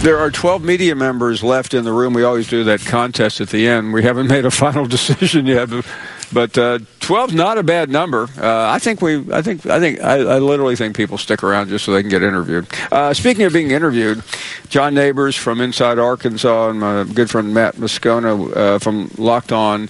There are 12 media members left in the room. We always do that contest at the end. We haven't made a final decision yet, but 12's not a bad number. I literally think people stick around just so they can get interviewed. Speaking of being interviewed, John Neighbors from Inside Arkansas and my good friend Matt Moscona from Locked On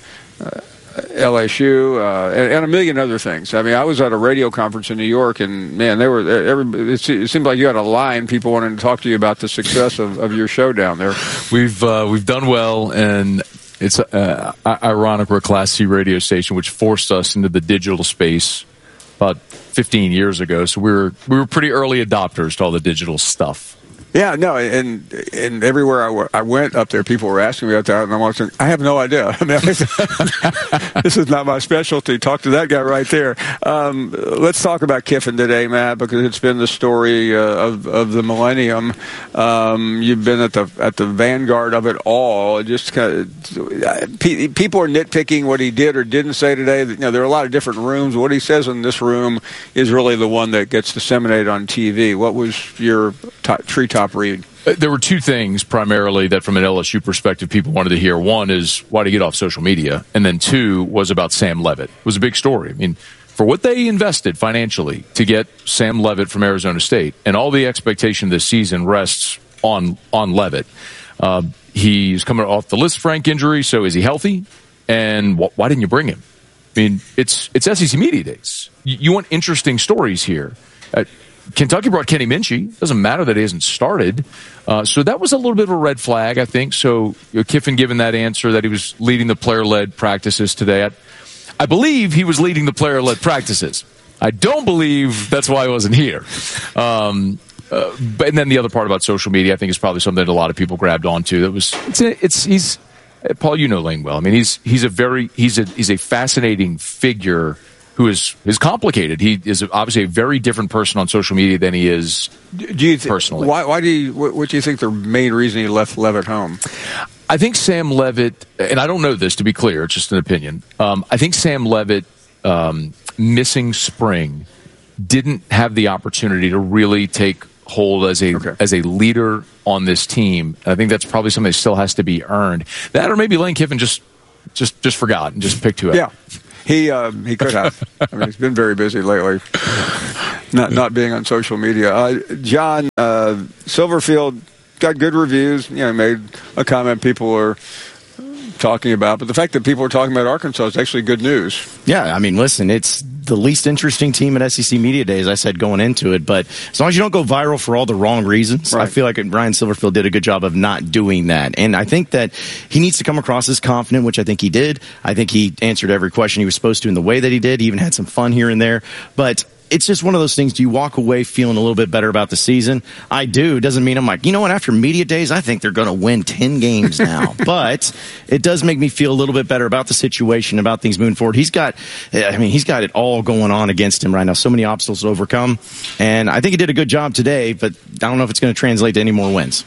LSU, and a million other things. I mean, I was at a radio conference in New York, and man, it seemed like you had a line, people wanting to talk to you about the success of your show down there. We've done well, and it's ironic we're a Class C radio station, which forced us into the digital space about 15 years ago. So we were pretty early adopters to all the digital stuff. Yeah, no, and everywhere I went up there, people were asking me about that, and I'm watching. I have no idea. I mean, this is not my specialty. Talk to that guy right there. Let's talk about Kiffin today, Matt, because it's been the story of the millennium. You've been at the vanguard of it all. Just kind of, people are nitpicking what he did or didn't say today. There are a lot of different rooms. What he says in this room is really the one that gets disseminated on TV. What was your treetop read? There were two things primarily that from an LSU perspective people wanted to hear. One is, why did he get off social media? And then two was about Sam Leavitt. It was a big story. I mean, for what they invested financially to get Sam Leavitt from Arizona State, and all the expectation this season rests on Leavitt. He's coming off the Lisfranc injury, so is he healthy? And why didn't you bring him? I mean, it's SEC Media Days. You want interesting stories here. Kentucky brought Kenny Minchey. Doesn't matter that he hasn't started. So that was a little bit of a red flag, I think. So Kiffin given that answer that he was leading the player-led practices today. I believe he was leading the player-led practices. I don't believe that's why I wasn't here. And then the other part about social media, I think, is probably something that a lot of people grabbed onto. He's Paul, you know Lane well. I mean, he's a fascinating figure who is complicated. He is obviously a very different person on social media than he is personally. What do you think the main reason he left Leavitt home? I think Sam Leavitt, and I don't know this to be clear, it's just an opinion. I think Sam Leavitt missing spring didn't have the opportunity to really take hold as a leader on this team. And I think that's probably something that still has to be earned. That, or maybe Lane Kiffin just forgot and just picked who up. Yeah. He could have. I mean, he's been very busy lately, not being on social media. John Silverfield got good reviews. Made a comment people are talking about, but the fact that people are talking about Arkansas is actually good news. Yeah, I mean, listen, it's the least interesting team at SEC Media Days, I said going into it, but as long as you don't go viral for all the wrong reasons, right. I feel like Ryan Silverfield did a good job of not doing that. And I think that he needs to come across as confident, which I think he did. I think he answered every question he was supposed to in the way that he did. He even had some fun here and there, but it's just one of those things. Do you walk away feeling a little bit better about the season? I do. Doesn't mean I'm like, you know what, after Media Days, I think they're going to win 10 games now. But it does make me feel a little bit better about the situation, about things moving forward. He's got it all going on against him right now. So many obstacles to overcome. And I think he did a good job today, but I don't know if it's going to translate to any more wins.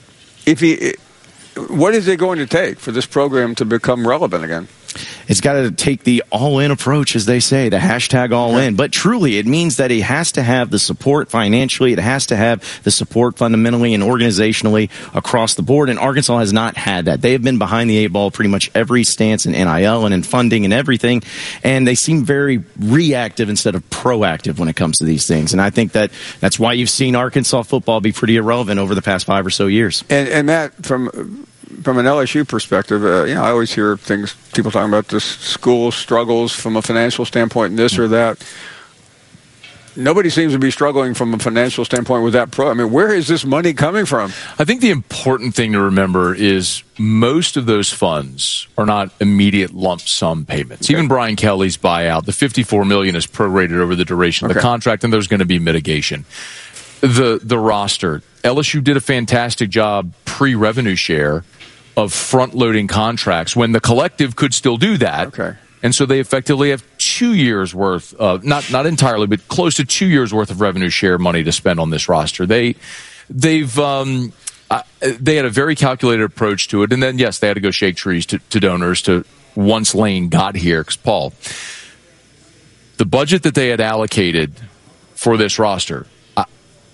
What is it going to take for this program to become relevant again? It's got to take the all-in approach, as they say, the hashtag all-in. But truly, it means that it has to have the support financially. It has to have the support fundamentally and organizationally across the board. And Arkansas has not had that. They have been behind the eight ball pretty much every stance in NIL and in funding and everything. And they seem very reactive instead of proactive when it comes to these things. And I think that's why you've seen Arkansas football be pretty irrelevant over the past 5 or so years. And Matt, from an LSU perspective, I always hear people talking about the school struggles from a financial standpoint and this or that. Nobody seems to be struggling from a financial standpoint with that pro. I mean, where is this money coming from? I think the important thing to remember is most of those funds are not immediate lump sum payments. Okay. Even Brian Kelly's buyout, the $54 million is prorated over the duration of the contract, and there's going to be mitigation. The roster, LSU did a fantastic job pre-revenue share of front-loading contracts when the collective could still do that. Okay. And so they effectively have 2 years worth of, not entirely, but close to 2 years worth of revenue share money to spend on this roster. They had a very calculated approach to it. And then, yes, they had to go shake trees to donors to once Lane got here. Because, Paul, the budget that they had allocated for this roster,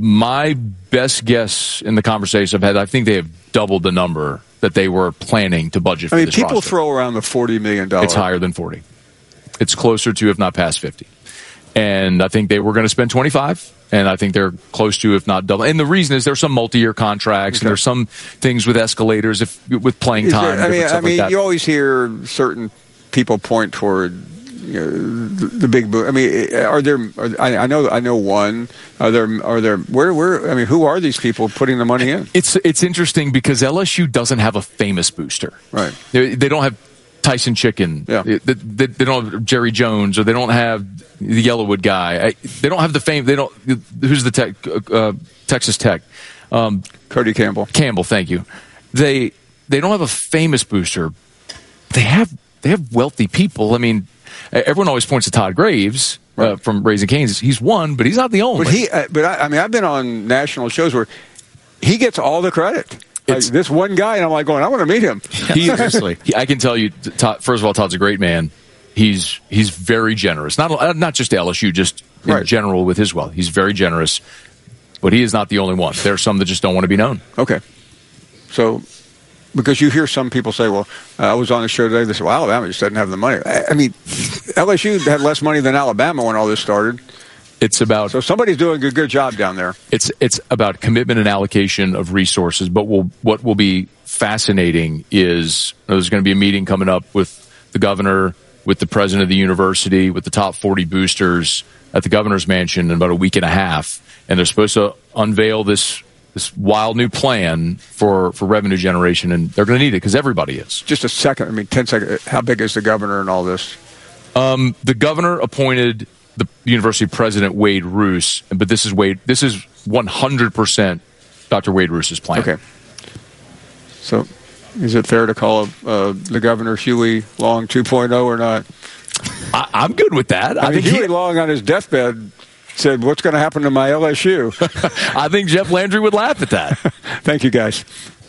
My best guess in the conversation I've had, I think they have doubled the number that they were planning to budget for this people roster. throw around the $40 million. It's higher than 40. It's closer to, if not past 50. And I think they were going to spend 25, and I think they're close to, if not double. And the reason is there's some multi-year contracts, and there's some things with escalators, with playing time. You always hear certain people point toward the big boom. I mean, I know one. Are there? Where? I mean, who are these people putting the money in? It's interesting because LSU doesn't have a famous booster. Right. They don't have Tyson Chicken. Yeah. They don't have Jerry Jones, or they don't have the Yellowwood guy. They don't have the fame. They don't. Who's the Texas Tech? Cody Campbell. Campbell, thank you. They don't have a famous booster. They have wealthy people. I mean, everyone always points to Todd Graves from Raising Cane's. He's one, but he's not the only. But I've been on national shows where he gets all the credit. This one guy, and I'm like going, I want to meet him. I can tell you, Todd, first of all, Todd's a great man. He's very generous. Not just to LSU, just in general with his wealth. He's very generous, but he is not the only one. There are some that just don't want to be known. Okay. So, because you hear some people say, well, I was on the show today, they said, well, Alabama just doesn't have the money. I mean, LSU had less money than Alabama when all this started. So somebody's doing a good job down there. It's about commitment and allocation of resources. But what will be fascinating is there's going to be a meeting coming up with the governor, with the president of the university, with the top 40 boosters at the governor's mansion in about a week and a half, and they're supposed to unveil this wild new plan for revenue generation, and they're going to need it because everybody is. Just a second, 10 seconds. How big is the governor and all this? The governor appointed the university president, Wade Roos, but this is 100% Dr. Wade Roos's plan. Okay. So is it fair to call the governor Huey Long 2.0 or not? I'm good with that. I think Huey Long on his deathbed said, what's going to happen to my LSU? I think Jeff Landry would laugh at that. Thank you, guys.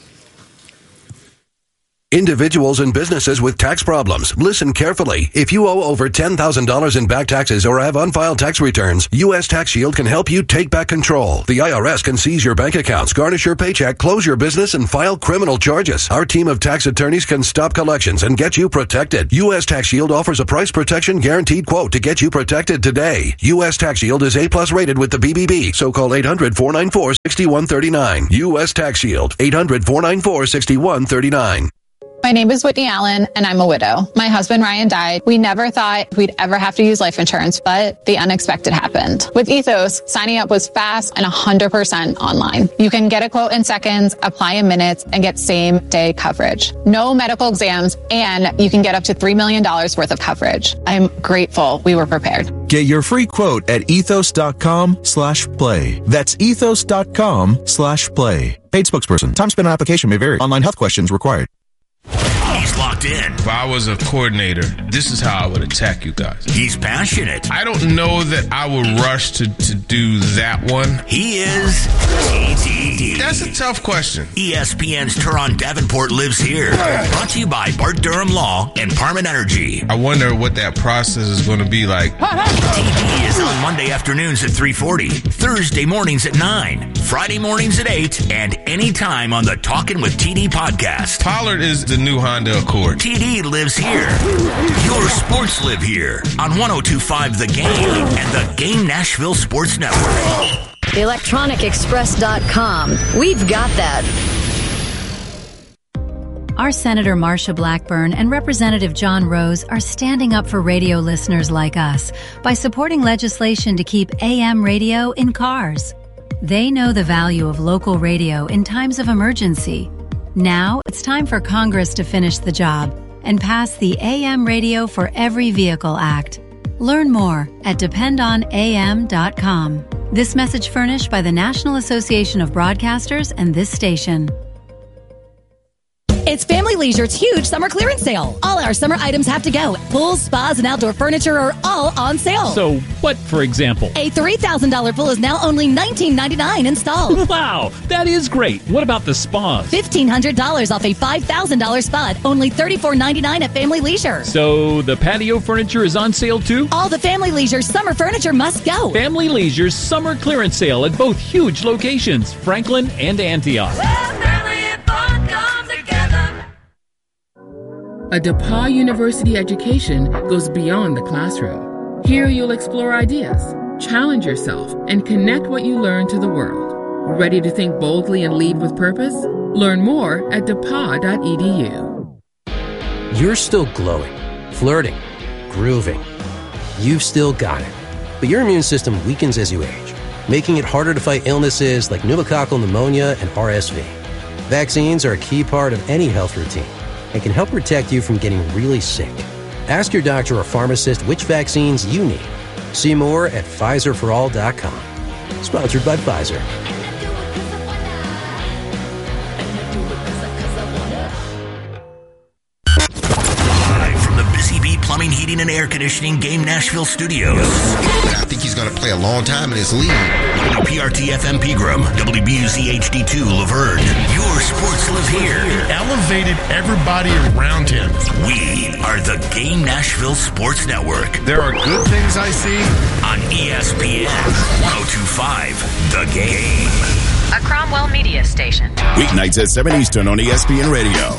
Individuals and businesses with tax problems, listen carefully. If you owe over $10,000 in back taxes or have unfiled tax returns, U.S. Tax Shield can help you take back control. The IRS can seize your bank accounts, garnish your paycheck, close your business, and file criminal charges. Our team of tax attorneys can stop collections and get you protected. U.S. Tax Shield offers a price protection guaranteed quote to get you protected today. U.S. Tax Shield is A+ rated with the BBB, so call 800-494-6139. U.S. Tax Shield, 800-494-6139. My name is Whitney Allen, and I'm a widow. My husband, Ryan, died. We never thought we'd ever have to use life insurance, but the unexpected happened. With Ethos, signing up was fast and 100% online. You can get a quote in seconds, apply in minutes, and get same-day coverage. No medical exams, and you can get up to $3 million worth of coverage. I'm grateful we were prepared. Get your free quote at ethos.com/play. That's ethos.com/play. Paid spokesperson. Time spent on application may vary. Online health questions required. He's locked in. If I was a coordinator, this is how I would attack you guys. He's passionate. I don't know that I would rush to do that one. He is TDD. That's a tough question. ESPN's Teron Davenport lives here. Brought to you by Bart Durham Law and Parman Energy. I wonder what that process is going to be like. TD is on Monday afternoons at 3:40, Thursday mornings at 9, Friday mornings at 8, and anytime on the Talkin' with TD podcast. Pollard is the new Honda Accord. TD lives here. Your sports live here on 102.5 The Game and the Game Nashville Sports Network. ElectronicExpress.com. We've got that. Our Senator Marsha Blackburn and Representative John Rose are standing up for radio listeners like us by supporting legislation to keep AM radio in cars. They know the value of local radio in times of emergency. Now it's time for Congress to finish the job and pass the AM Radio for Every Vehicle Act. Learn more at dependonam.com. This message furnished by the National Association of Broadcasters and this station. It's Family Leisure's huge summer clearance sale. All our summer items have to go. Pools, spas, and outdoor furniture are all on sale. So what, for example? A $3,000 pool is now only $19.99 installed. Wow, that is great. What about the spas? $1,500 off a $5,000 spa at only $34.99 at Family Leisure. So the patio furniture is on sale too? All the Family Leisure summer furniture must go. Family Leisure's summer clearance sale at both huge locations, Franklin and Antioch. A DePauw University education goes beyond the classroom. Here you'll explore ideas, challenge yourself, and connect what you learn to the world. Ready to think boldly and lead with purpose? Learn more at DePauw.edu. You're still glowing, flirting, grooving. You've still got it. But your immune system weakens as you age, making it harder to fight illnesses like pneumococcal pneumonia and RSV. Vaccines are a key part of any health routine and can help protect you from getting really sick. Ask your doctor or pharmacist which vaccines you need. See more at PfizerForAll.com. Sponsored by Pfizer. Live from the Busy Bee Plumbing, Heating, and Air Conditioning Game Nashville studios. I think he's going to play a long time in this league. WPRT-FM Pegram, WBUZ HD2 Laverne. Your sports live here. Elevated everybody around him. We are the Game Nashville Sports Network. There are good things I see on ESPN 102.5 The Game. A Cromwell Media Station. Weeknights at 7 Eastern on ESPN Radio.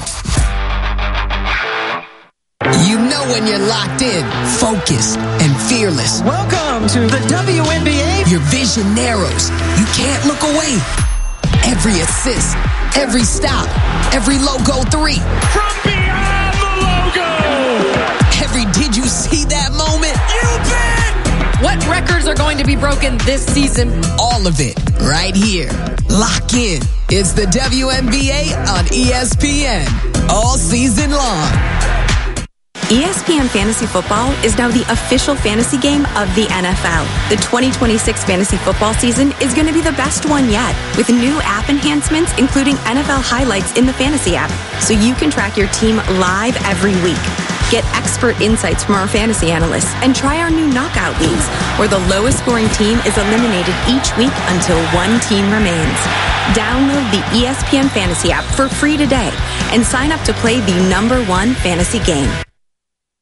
You know when you're locked in, focused, and fearless. Welcome to the WNBA. Your vision narrows. You can't look away. Every assist, every stop, every logo three. From beyond the logo. Every did you see that moment? You bet. What records are going to be broken this season? All of it right here. Lock in. It's the WNBA on ESPN. All season long. ESPN Fantasy Football is now the official fantasy game of the NFL. The 2026 fantasy football season is going to be the best one yet, with new app enhancements, including NFL highlights in the fantasy app, so you can track your team live every week. Get expert insights from our fantasy analysts and try our new knockout leagues, where the lowest scoring team is eliminated each week until one team remains. Download the ESPN Fantasy app for free today and sign up to play the #1 fantasy game.